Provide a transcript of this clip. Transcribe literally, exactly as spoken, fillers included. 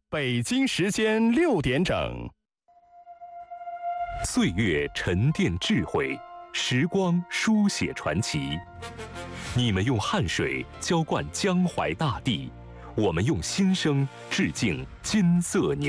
北京时间六点整。 岁月沉淀智慧，时光书写传奇。你们用汗水浇灌江淮大地，我们用心声致敬金色年。